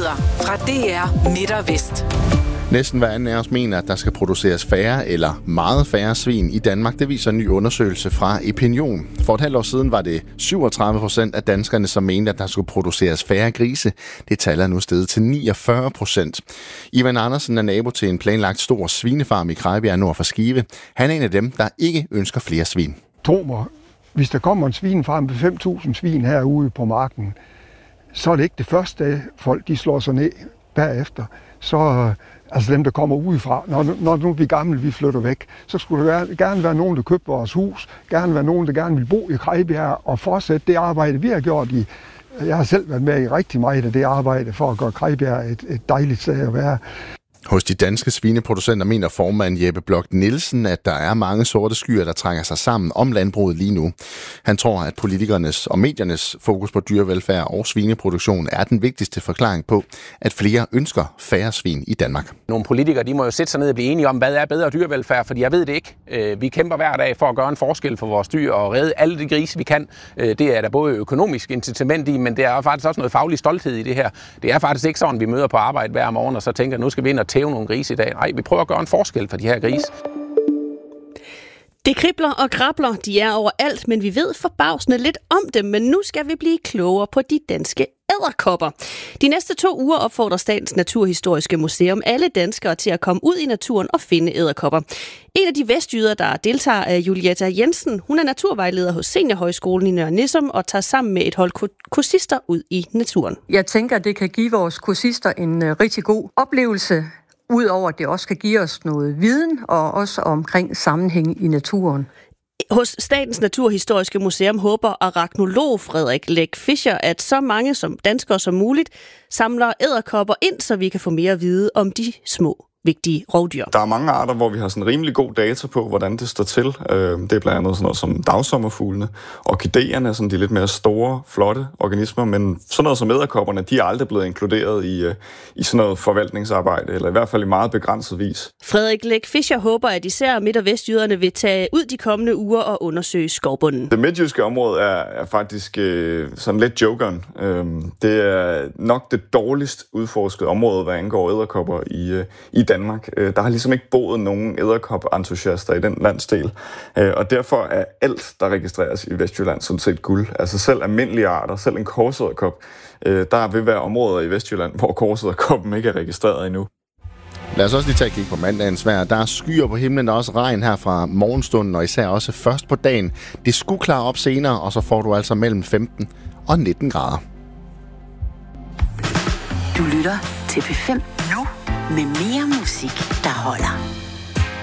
Nyheder fra DR Midt og Vest. Næsten hver anden af os mener, at der skal produceres færre eller meget færre svin i Danmark. Det viser en ny undersøgelse fra Epinion. For et halvt år siden var det 37% af danskerne, som mente, at der skulle produceres færre grise. Det tal er nu steget til 49%. Ivan Andersen er nabo til en planlagt stor svinefarm i Krejbjerg nord for Skive. Han er en af dem, der ikke ønsker flere svin. Tro mig, hvis der kommer en svinefarm med 5.000 svin herude på marken, så er det ikke det første, folk de slår sig ned bagefter. Så altså dem, der kommer udefra, når nu vi gamle, vi flytter væk, så skulle der gerne være nogen, der købte vores hus, gerne være nogen, der gerne vil bo i Krejbjerg og fortsætte det arbejde, vi har gjort i. Jeg har selv været med i rigtig meget af det arbejde for at gøre Krejbjerg et dejligt sted at være. Hos de danske svineproducenter mener formand Jeppe Bloch Nielsen, at der er mange sorte skyer, der trænger sig sammen om landbruget lige nu. Han tror, at politikernes og mediernes fokus på dyrevelfærd og svineproduktion er den vigtigste forklaring på, at flere ønsker færre svin i Danmark. Nogle politikere de må jo sætte sig ned og blive enige om, hvad er bedre dyrevelfærd, fordi jeg ved det ikke. Vi kæmper hver dag for at gøre en forskel for vores dyr og redde alle de grise, vi kan. Det er der både økonomisk incitament i, men det er faktisk også noget faglig stolthed i det her. Det er faktisk ikke sådan, vi møder på arbejde hver morgen og så tænker, nu skal vi ind og tæve nogle grise i dag. Nej, vi prøver at gøre en forskel for de her grise. Det kribler og krabler, de er overalt, men vi ved forbavsende lidt om dem. Men nu skal vi blive klogere på de danske edderkopper. De næste 2 uger opfordrer Statens Naturhistoriske Museum alle danskere til at komme ud i naturen og finde edderkopper. En af de vestjyder, der deltager, er Julietta Jensen. Hun er naturvejleder hos Seniorhøjskolen i Nørre Nissum og tager sammen med et hold kursister ud i naturen. Jeg tænker, at det kan give vores kursister en rigtig god oplevelse. Udover at det også kan give os noget viden, og også omkring sammenhæng i naturen. Hos Statens Naturhistoriske Museum håber araknolog Frederik Læk Fischer, at så mange som danskere som muligt samler edderkopper ind, så vi kan få mere at vide om de små vigtige rovdyr. Der er mange arter, hvor vi har sådan rimelig god data på, hvordan det står til. Det er blandt andet sådan noget som dagsommerfuglene. Orkidéerne er sådan de lidt mere store, flotte organismer, men sådan noget som edderkopperne, de er aldrig blevet inkluderet i sådan noget forvaltningsarbejde, eller i hvert fald i meget begrænset vis. Frederik Læk Fischer håber, at især midt- og vestjyderne vil tage ud de kommende uger og undersøge skovbunden. Det midtjyske område er faktisk sådan lidt jokeren. Det er nok det dårligst udforskede område, hvad angår edderkopper i Danmark. Der har ligesom ikke boet nogen edderkop-entusiaster i den landsdel. Og derfor er alt, der registreres i Vestjylland, sådan set guld. Altså selv almindelige arter, selv en korsedderkop. Der vil være områder i Vestjylland, hvor korsedderkoppen ikke er registreret endnu. Lad os også lige tage et kig på mandagens vejr. Der er skyer på himlen og også regn her fra morgenstunden, og især også først på dagen. Det skulle klare op senere, og så får du altså mellem 15 og 19 grader. Du lytter til P5 nu med mere musik, der holder.